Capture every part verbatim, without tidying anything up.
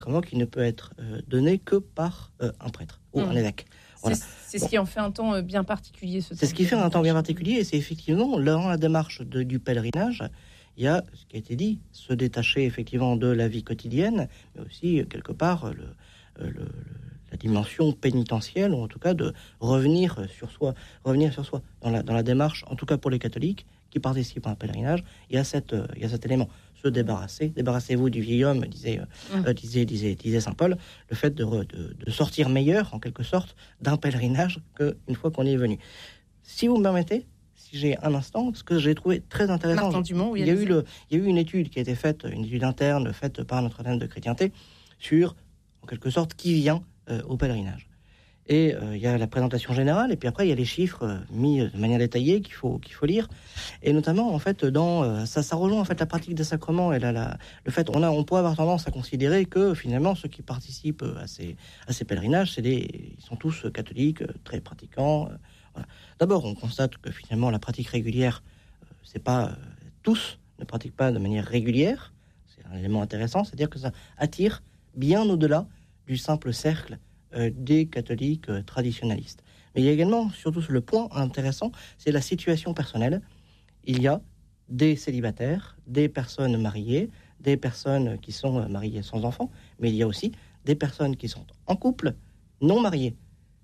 sacrement qui ne peut être euh, donné que par euh, un prêtre ou mmh. un évêque. Voilà. C'est, c'est bon. ce qui en fait un temps bien particulier. Ce c'est ce qui fait un temps bien particulier, et c'est effectivement dans la démarche de, du pèlerinage, il y a ce qui a été dit, se détacher effectivement de la vie quotidienne, mais aussi quelque part le, le, le, la dimension pénitentielle, ou en tout cas de revenir sur soi, revenir sur soi dans la, dans la démarche, en tout cas pour les catholiques qui participent à un pèlerinage, il y a cette, il y a cet élément. Se débarrasser, débarrassez-vous du vieil homme, disait, mmh. euh, disait, disait, disait saint Paul, le fait de, de, de sortir meilleur, en quelque sorte, d'un pèlerinage qu'une fois qu'on y est venu. Si vous me permettez, si j'ai un instant, ce que j'ai trouvé très intéressant, Martin Dumont, oui, il, y a eu le, il y a eu une étude qui a été faite, une étude interne faite par Notre-Dame de Chrétienté, sur, en quelque sorte, qui vient euh, au pèlerinage. Et euh, il y a la présentation générale, et puis après il y a les chiffres euh, mis de manière détaillée qu'il faut qu'il faut lire, et notamment en fait dans euh, ça ça rejoint en fait la pratique des sacrements et la, la le fait on a on pourrait avoir tendance à considérer que finalement ceux qui participent à ces à ces pèlerinages c'est des ils sont tous catholiques très pratiquants. Euh, voilà. D'abord on constate que finalement la pratique régulière euh, c'est pas euh, tous ne pratiquent pas de manière régulière, c'est un élément intéressant, c'est-à-dire que ça attire bien au-delà du simple cercle Euh, des catholiques euh, traditionnalistes. Mais il y a également, surtout le point intéressant, c'est la situation personnelle. Il y a des célibataires, des personnes mariées, des personnes qui sont euh, mariées sans enfants, mais il y a aussi des personnes qui sont en couple, non mariées.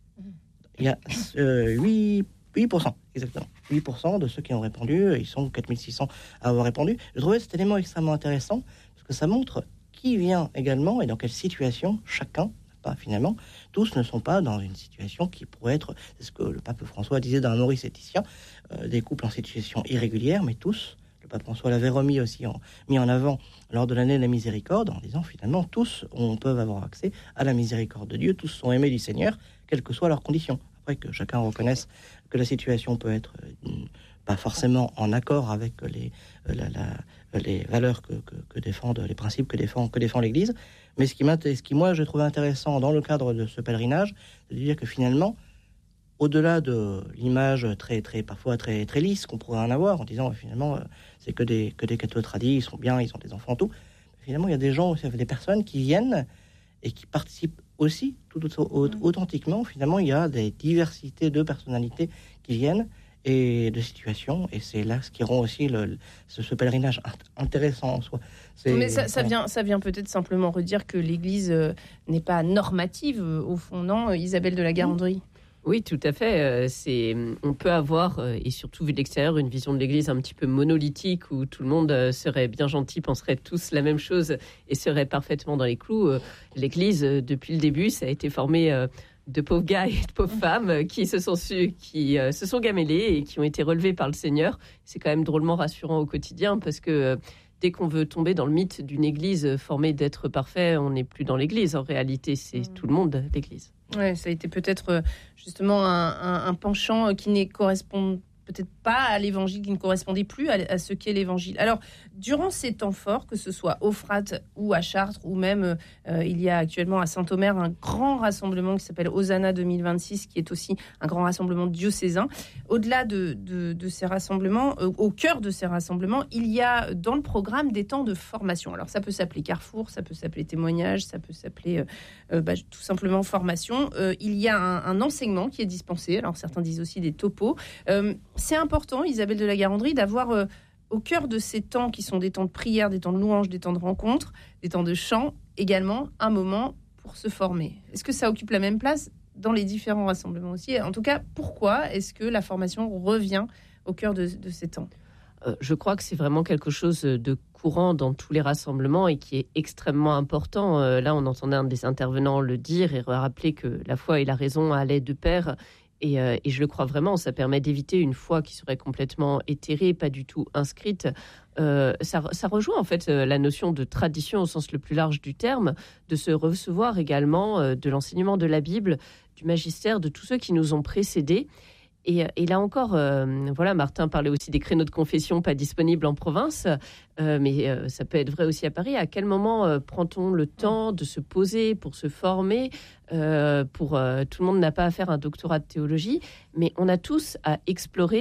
Il y a euh, huit pour cent, exactement. huit pour cent de ceux qui ont répondu, ils sont quatre mille six cents à avoir répondu. Je trouvais cet élément extrêmement intéressant, parce que ça montre qui vient également et dans quelle situation chacun. Finalement, tous ne sont pas dans une situation qui pourrait être, c'est ce que le pape François disait dans Amoris Laetitia, euh, des couples en situation irrégulière, mais tous, le pape François l'avait remis aussi en, mis en avant lors de l'année de la miséricorde, en disant finalement tous on peut avoir accès à la miséricorde de Dieu, tous sont aimés du Seigneur, quelles que soient leurs conditions. Après que chacun reconnaisse que la situation peut être euh, pas forcément en accord avec les, euh, la, la, les valeurs que, que, que défendent, les principes que défend, que défend l'Église. Mais ce qui, ce qui, moi, je trouve intéressant dans le cadre de ce pèlerinage, c'est de dire que finalement, au-delà de l'image très, très, parfois très, très lisse qu'on pourrait en avoir, en disant finalement, euh, c'est que des, que des cathos tradis, ils sont bien, ils ont des enfants, tout. Finalement, il y a des gens, des personnes qui viennent et qui participent aussi, tout authentiquement. Finalement, il y a des diversités de personnalités qui viennent et de situations, et c'est là ce qui rend aussi le, ce, ce pèlerinage intéressant en soi. C'est, Mais ça, ça, vient, ça vient peut-être simplement redire que l'Église euh, n'est pas normative, euh, au fond, non, Isabelle de la Garandrie? Oui, tout à fait. Euh, c'est, on peut avoir, euh, et surtout vu de l'extérieur, une vision de l'Église un petit peu monolithique, où tout le monde euh, serait bien gentil, penserait tous la même chose et serait parfaitement dans les clous. Euh, L'Église, euh, depuis le début, ça a été formé... Euh, de pauvres gars et de pauvres femmes qui se sont su, qui euh, se sont gamellés et qui ont été relevés par le Seigneur. C'est quand même drôlement rassurant au quotidien, parce que euh, dès qu'on veut tomber dans le mythe d'une église formée d'êtres parfaits, on n'est plus dans l'église. En réalité, c'est mmh. tout le monde, l'église. Ouais, ça a été peut-être justement un, un, un penchant qui ne correspond peut-être pas à l'évangile, qui ne correspondait plus à, à ce qu'est l'évangile. Alors, durant ces temps forts, que ce soit au Frat ou à Chartres, ou même euh, il y a actuellement à Saint-Omer un grand rassemblement qui s'appelle Hosanna deux mille vingt-six, qui est aussi un grand rassemblement diocésain. Au-delà de, de, de ces rassemblements, euh, au cœur de ces rassemblements, il y a dans le programme des temps de formation. Alors, ça peut s'appeler Carrefour, ça peut s'appeler témoignage, ça peut s'appeler euh, euh, bah, tout simplement formation. Euh, il y a un, un enseignement qui est dispensé. Alors, certains disent aussi des topos. Euh, c'est important, Isabelle de la Garandrie, d'avoir euh, au cœur de ces temps qui sont des temps de prière, des temps de louange, des temps de rencontre, des temps de chant, également un moment pour se former. Est-ce que ça occupe la même place dans les différents rassemblements aussi? En tout cas, pourquoi est-ce que la formation revient au cœur de, de ces temps? euh, Je crois que c'est vraiment quelque chose de courant dans tous les rassemblements et qui est extrêmement important. Euh, là, on entendait un des intervenants le dire et rappeler que la foi et la raison allaient de pair. Et, euh, et je le crois vraiment, ça permet d'éviter une foi qui serait complètement éthérée, pas du tout inscrite. Euh, ça, ça rejoint en fait euh, la notion de tradition au sens le plus large du terme, de se recevoir également euh, de l'enseignement de la Bible, du magistère, de tous ceux qui nous ont précédés. Et, et là encore, euh, voilà, Martin parlait aussi des créneaux de confession pas disponibles en province, euh, mais euh, ça peut être vrai aussi à Paris. À quel moment euh, prend-on le temps de se poser pour se former euh, pour, euh, tout le monde n'a pas à faire un doctorat de théologie, mais on a tous à explorer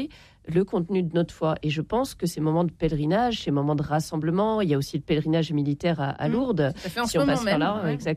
le contenu de notre foi. Et je pense que ces moments de pèlerinage, ces moments de rassemblement, il y a aussi le pèlerinage militaire à, à Lourdes. Ça fait en si ce on moment passe même. par là, Ouais. exactement.